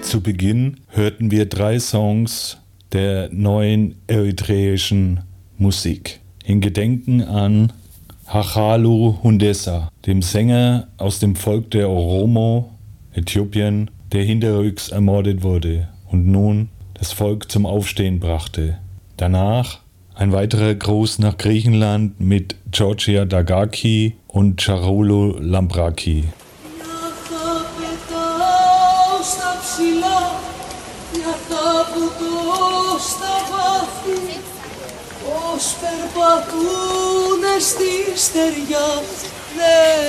Zu Beginn hörten wir 3 Songs der neuen eritreischen Musik. In Gedenken an Hachalu Hundessa, dem Sänger aus dem Volk der Oromo, Äthiopien, der hinterrücks ermordet wurde und nun das Volk zum Aufstehen brachte. Danach ein weiterer Gruß nach Griechenland mit Georgia Dagaki und Charolo Lambraki. Ως περπατούνε στη στεριά